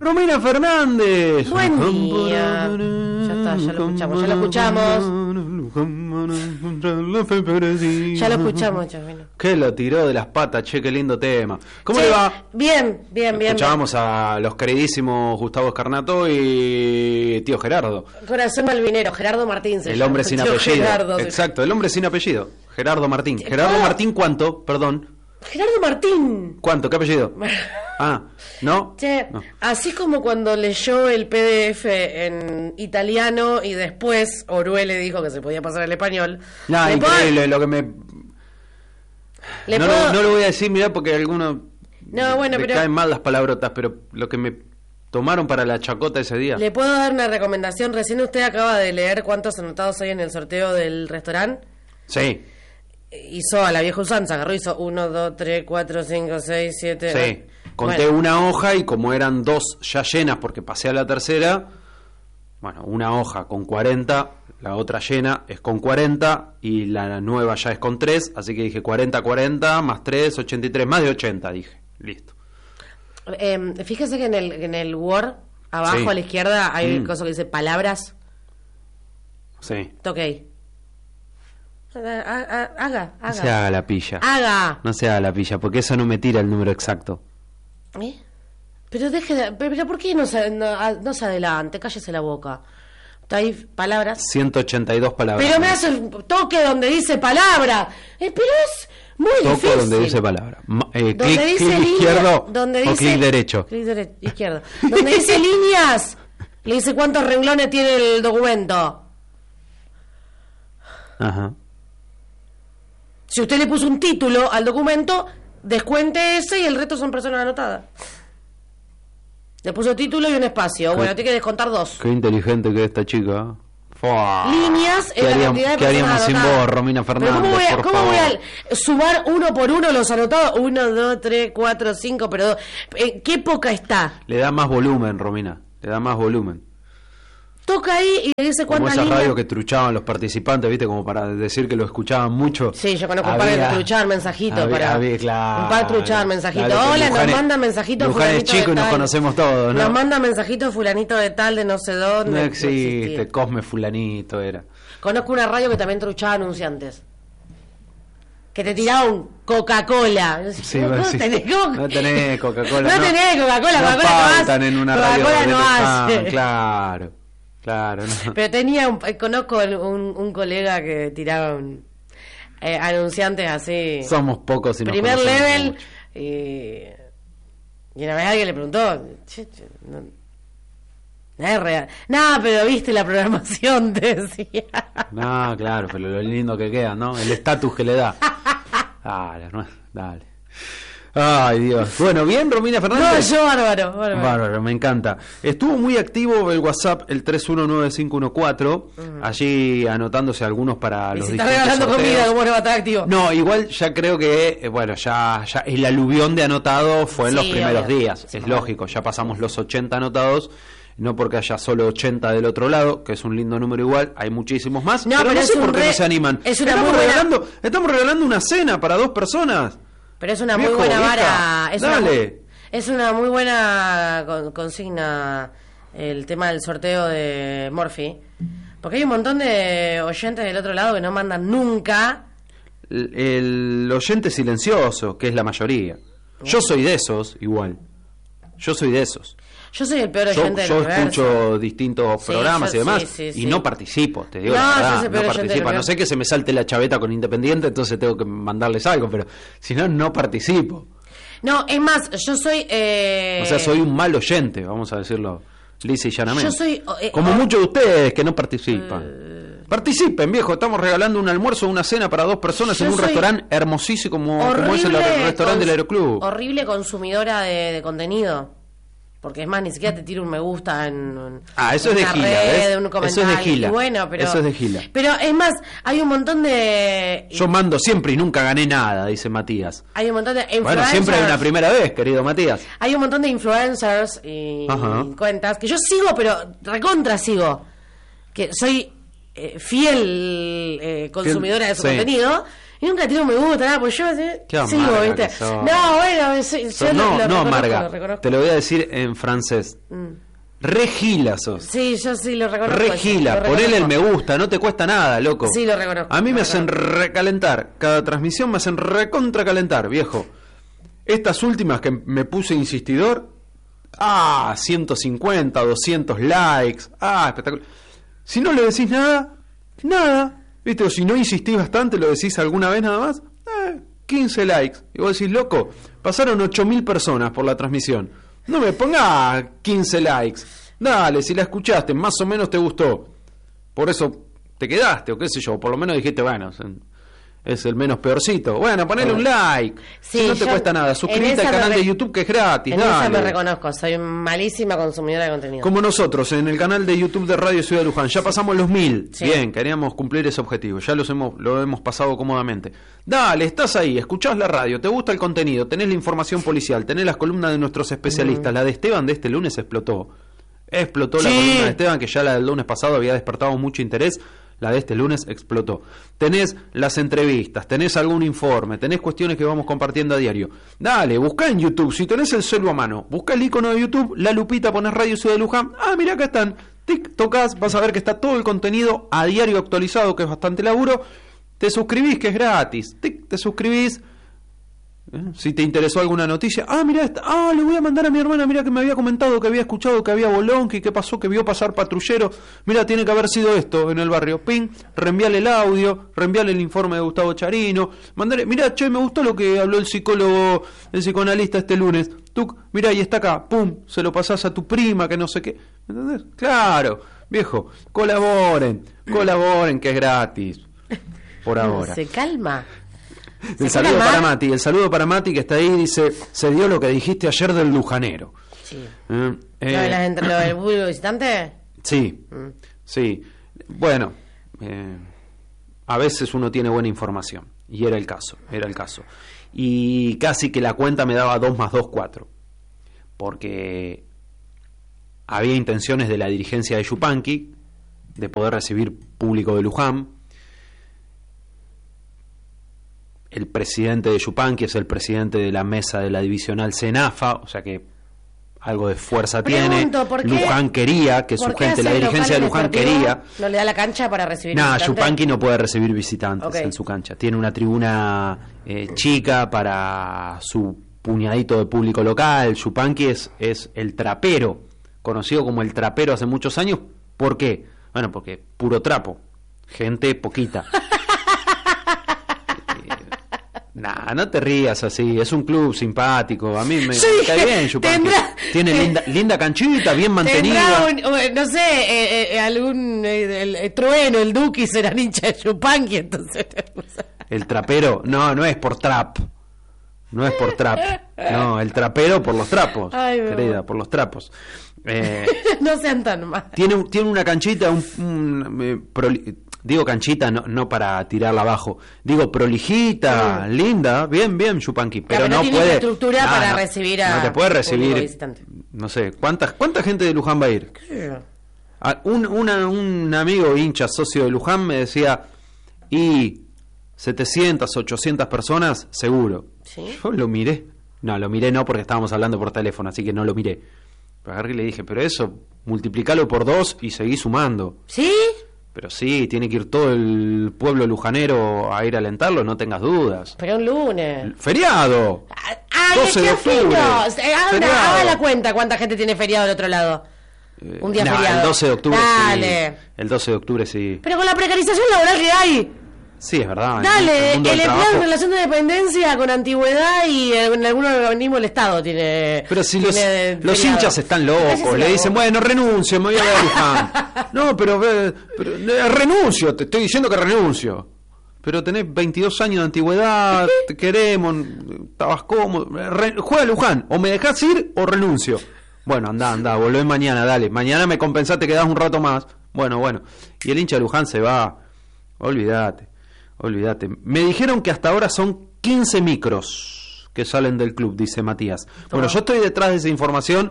Romina Fernández. Buen día. Ya está, ya lo escuchamos. Ya lo escuchamos, Chavino. Que lo tiró de las patas, che, qué lindo tema. ¿Cómo le va? Bien. Escuchábamos a los queridísimos Gustavo Escarnato y tío Gerardo. Corazón malvinero, Gerardo Martín. El hombre sin apellido. Gerardo. Exacto, el hombre sin apellido. Gerardo Martín. Gerardo Martín, ¿cuánto? Perdón. Gerardo Martín. ¿Cuánto? ¿Qué apellido? ¿No? Che, no. Así como cuando leyó el PDF en italiano y después Orwell le dijo que se podía pasar al español. No, increíble, lo que me... No lo voy a decir, mirá, porque a algunos le caen mal las palabrotas, pero lo que me tomaron para la chacota ese día. ¿Le puedo dar una recomendación? Recién usted acaba de leer cuántos anotados hay en el sorteo del restaurante. Sí. Hizo a la vieja usanza, agarró, hizo 1, 2, 3, 4, 5, 6, 7... Sí, conté una hoja y como eran 2 ya llenas porque pasé a la tercera, bueno, una hoja con 40, la otra llena es con 40 y la nueva ya es con 3, así que dije 40, 40, más 3, 83, más de 80 dije, listo. Fíjese que en el Word, abajo sí. A la izquierda hay cosa que dice palabras. Sí. Toque ahí. Haga. No se haga la pilla. Haga. No se haga la pilla, porque eso no me tira el número exacto. Pero pero ¿por qué no se adelante? Cállese la boca. Está ahí, palabras. 182 palabras. Pero me hace el toque donde dice palabra. Pero es muy difícil. Toco donde dice palabra. Clic izquierdo o clic derecho. Clic izquierdo. Donde dice líneas, le dice cuántos renglones tiene el documento. Ajá. Si usted le puso un título al documento, descuente ese y el resto son personas anotadas. Le puso título y un espacio. Bueno, tiene que descontar 2. Qué inteligente que es esta chica. Líneas es la cantidad de personas anotadas. ¿Qué haríamos sin vos, Romina Fernández? ¿Cómo voy a sumar uno por uno los anotados? 1, 2, 3, 4, 5, pero qué poca está. Le da más volumen, Romina. Le da más volumen. Toca ahí y le dice cuántas líneas. Como esa radio que truchaban los participantes, ¿viste? Como para decir que lo escuchaban mucho. Sí, yo conozco un par que truchaban mensajitos. Claro. Un par truchaban mensajitos. Hola, nos mandan mensajitos fulanito es chico y nos conocemos todos, ¿no? Nos manda mensajitos fulanito de tal, de no sé dónde. No existe, Cosme fulanito era. Conozco una radio que también truchaba anunciantes. Que te tiraba un Coca-Cola. Sí, no tenés Coca-Cola. No tenés Coca-Cola. No tenés Coca-Cola. No faltan en una radio. Coca-Cola no hace. Claro, no. Pero conozco un colega que tiraba anunciantes así. Somos pocos y nos primer level mucho. Y una vez alguien le preguntó, no es real. No, pero viste la programación, te decía. No, claro, pero lo lindo que queda, ¿no? El estatus que le da. Dale. Ay, Dios. Bueno, ¿bien, Romina Fernández? No, yo bárbaro. Me encanta. Estuvo muy activo el WhatsApp, el 319514, allí anotándose algunos para los distintos sorteos. Si está regalando comida, ¿cómo no va a estar activo? No, igual ya creo que, ya el aluvión de anotados fue en los primeros días. Es lógico, ya pasamos los 80 anotados. No porque haya solo 80 del otro lado, que es un lindo número igual, hay muchísimos más. Pero no sé por qué no se animan. Estamos regalando una cena para 2 personas. Pero es una muy buena vara. Es una muy buena consigna el tema del sorteo de Morphy. Porque hay un montón de oyentes del otro lado que no mandan nunca. El oyente silencioso, que es la mayoría. Yo soy de esos, igual. Yo soy el peor oyente del universo. Yo escucho distintos programas y demás y no participo, te digo la verdad, no participo. No sé que se me salte la chaveta con Independiente, entonces tengo que mandarles algo, pero si no participo. No, es más, yo soy... O sea, soy un mal oyente, vamos a decirlo lisa y llanamente. Yo soy... Como muchos de ustedes que no participan. Participen, viejo, estamos regalando un almuerzo o una cena para 2 personas en un restaurante hermosísimo como es el restaurante del Aeroclub. Horrible consumidora de contenido. Porque es más, ni siquiera te tiro un me gusta en eso es de Gila, red, un eso es de Gila. Bueno, pero, eso es de Gila. Pero es más, hay un montón de... Yo mando siempre y nunca gané nada, dice Matías. Hay un montón de influencers. Bueno, siempre hay una primera vez, querido Matías. Hay un montón de influencers y cuentas que yo sigo, pero recontra sigo. Que soy fiel consumidora de su contenido. Y nunca tiro me gusta, nada, pues yo sigo, ¿viste? No, bueno, yo amarga. Te lo voy a decir en francés. Regila sos. Sí, yo sí lo reconozco. Regila, ponele el me gusta, no te cuesta nada, loco. Sí, lo reconozco. A mí me hacen recalentar. Cada transmisión me hacen recontracalentar, viejo. Estas últimas que me puse insistidor, 150, 200 likes, espectacular. Si no le decís nada, ¿viste? O si no insistís bastante, lo decís alguna vez nada más, 15 likes. Y vos decís, loco, pasaron 8.000 personas por la transmisión. No me pongas 15 likes. Dale, si la escuchaste, más o menos te gustó. Por eso te quedaste, o qué sé yo, por lo menos dijiste, bueno, es el menos peorcito. Bueno, ponele un like. Sí, si no te cuesta nada. Suscríbete al canal de YouTube que es gratis. En esa me reconozco. Soy malísima consumidora de contenido. Como nosotros, en el canal de YouTube de Radio Ciudad de Luján. Ya pasamos los 1000. Sí. Bien, queríamos cumplir ese objetivo. Ya lo hemos pasado cómodamente. Dale, estás ahí, escuchás la radio, te gusta el contenido, tenés la información policial, tenés las columnas de nuestros especialistas. La de Esteban de este lunes explotó. Explotó la columna de Esteban, que ya la del lunes pasado había despertado mucho interés. La de este lunes explotó. Tenés las entrevistas, tenés algún informe, tenés cuestiones que vamos compartiendo a diario. Dale, buscá en YouTube, si tenés el celu a mano, buscá el icono de YouTube, la lupita, ponés Radio Ciudad de Luján. Mirá, acá están. Tic, tocas, vas a ver que está todo el contenido a diario actualizado, que es bastante laburo. Te suscribís, que es gratis. Tic, te suscribís. Si te interesó alguna noticia, mirá esta, le voy a mandar a mi hermana, mirá que me había comentado que había escuchado que había bolonqui, que pasó, que vio pasar patrullero, mirá, tiene que haber sido esto en el barrio, ping, reenviale el audio, reenviale el informe de Gustavo Charino, mandale, mirá, me gustó lo que habló el psicólogo, el psicoanalista este lunes, tú, mirá, y está acá, pum, se lo pasás a tu prima, que no sé qué, ¿me entendés? Claro, viejo, colaboren, que es gratis, por ahora. Se calma. El saludo para Mati que está ahí, dice, se dio lo que dijiste ayer del lujanero. Sí. ¿Lo del público visitante? Sí, sí. Bueno, a veces uno tiene buena información, y era el caso. Y casi que la cuenta me daba 2 más 2, 4. Porque había intenciones de la dirigencia de Yupanqui de poder recibir público de Luján. El presidente de Yupanqui es el presidente de la mesa de la divisional Cenafa, o sea que algo de fuerza tiene. Luján quería que su gente, la dirigencia de Luján quería. ¿No le da la cancha para recibir visitantes? Yupanqui no puede recibir visitantes en su cancha. Tiene una tribuna chica para su puñadito de público local. Yupanqui es el trapero, conocido como el trapero hace muchos años. ¿Por qué? Bueno, porque puro trapo, gente poquita. No te rías así, es un club simpático, a mí me cae bien Yupanqui. Tiene linda canchita, bien mantenida. No sé, el Trueno, el Duki serán hincha de Yupanqui, entonces. El trapero, no es por trap. No es por trap. No, el trapero por los trapos. Ay, querida, por los trapos. No sean tan mal. Tiene una canchita, digo canchita no para tirarla abajo, digo prolijita, linda, bien Yupanqui, pero no tiene puede estructura para recibir a no te puede recibir, no sé, ¿cuánta gente de Luján va a ir? Un amigo hincha socio de Luján me decía, y 700, 800 personas seguro. ¿Sí? Yo lo miré no porque estábamos hablando por teléfono, así que no lo miré, pero agarré y le dije, pero eso multiplicalo por 2 y seguí sumando. ¿Sí? Pero sí, tiene que ir todo el pueblo lujanero a ir a alentarlo, no tengas dudas. Pero un lunes. ¡Feriado! 12 de octubre. Haga la cuenta cuánta gente tiene feriado del otro lado. Un día feriado. El 12 de octubre Dale. Sí. El 12 de octubre sí. Pero con la precarización laboral que hay. Sí, es verdad. Dale, el empleo en relación de dependencia con antigüedad y en algunos organismos del Estado tiene. Pero si los hinchas están locos, le dicen, bueno, renuncio, me voy a ver a Luján. No, pero renuncio, te estoy diciendo que renuncio. Pero tenés 22 años de antigüedad, te queremos, estabas cómodo. Juega Luján, o me dejás ir o renuncio. Bueno, anda, volvé mañana, dale. Mañana me compensás, te quedás un rato más. Bueno. Y el hincha de Luján se va. Olvídate. Me dijeron que hasta ahora son 15 micros que salen del club, dice Matías. Bueno, yo estoy detrás de esa información,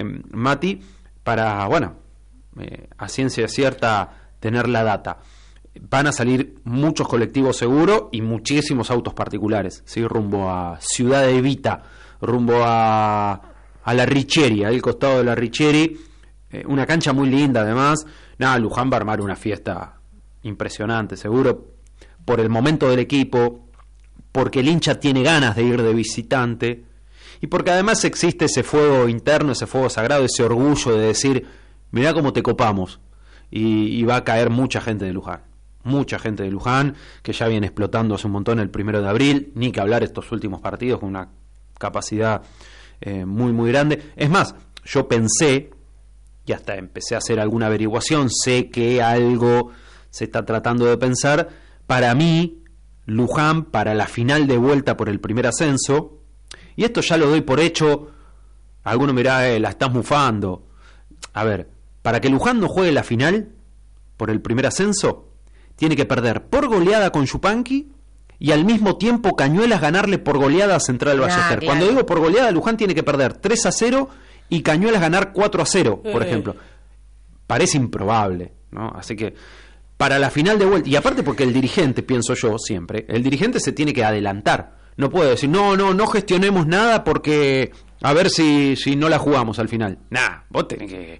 Mati, para, a ciencia cierta tener la data. van a salir muchos colectivos seguros y muchísimos autos particulares, ¿sí? Rumbo a Ciudad de Evita, rumbo a la Richieri, al costado de la Richieri, una cancha muy linda además. Luján va a armar una fiesta impresionante, seguro, por el momento del equipo, porque el hincha tiene ganas de ir de visitante, y porque además existe ese fuego interno, ese fuego sagrado, ese orgullo de decir, mirá cómo te copamos, y va a caer mucha gente de Luján, que ya viene explotando hace un montón el 1 de abril, ni que hablar estos últimos partidos con una capacidad muy muy grande. Es más, yo pensé, y hasta empecé a hacer alguna averiguación, sé que algo se está tratando de pensar, para mí, Luján, para la final de vuelta por el primer ascenso, y esto ya lo doy por hecho, alguno mirá, la estás mufando. A ver, para que Luján no juegue la final por el primer ascenso, tiene que perder por goleada con Yupanqui y al mismo tiempo Cañuelas ganarle por goleada a Central Ballester. Claro. Cuando digo por goleada, Luján tiene que perder 3-0 y Cañuelas ganar 4-0, por ejemplo. Parece improbable, ¿no? Así que para la final de vuelta, y aparte porque el dirigente, pienso yo siempre, el dirigente se tiene que adelantar. No puede decir, no gestionemos nada porque a ver si no la jugamos al final. Vos tenés que...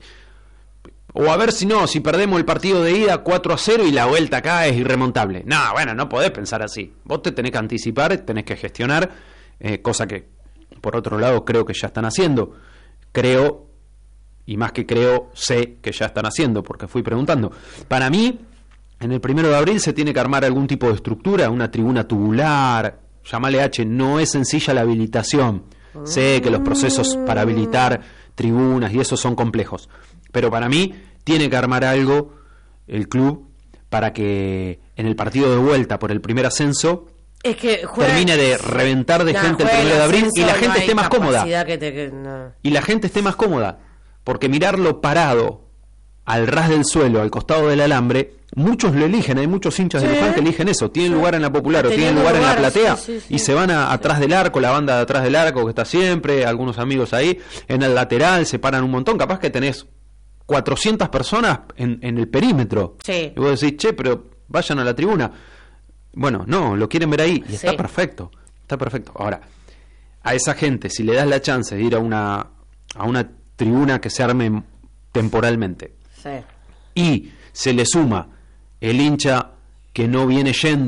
O a ver si perdemos el partido de ida 4-0 y la vuelta acá es irremontable. Bueno, no podés pensar así. Vos te tenés que anticipar, tenés que gestionar, cosa que, por otro lado, creo que ya están haciendo. Creo, y más que creo, sé que ya están haciendo, porque fui preguntando. Para mí, en el 1 de abril se tiene que armar algún tipo de estructura, una tribuna tubular, llamale H, no es sencilla la habilitación. Sé que los procesos para habilitar tribunas y eso son complejos, pero para mí tiene que armar algo el club para que en el partido de vuelta por el primer ascenso termine de reventar de gente el 1 de abril y la gente esté más cómoda. Y la gente esté más cómoda, porque mirarlo parado al ras del suelo, al costado del alambre, muchos lo eligen, hay muchos hinchas de Luján que eligen eso, tienen lugar en la popular o tienen lugar en la platea y se van atrás del arco, la banda de atrás del arco que está siempre, algunos amigos ahí, en el lateral se paran un montón, capaz que tenés 400 personas en el perímetro. Y vos decís, pero vayan a la tribuna. Bueno, no, lo quieren ver ahí y está perfecto. Ahora, a esa gente, si le das la chance de ir a una tribuna que se arme temporalmente y se le suma el hincha que no viene yendo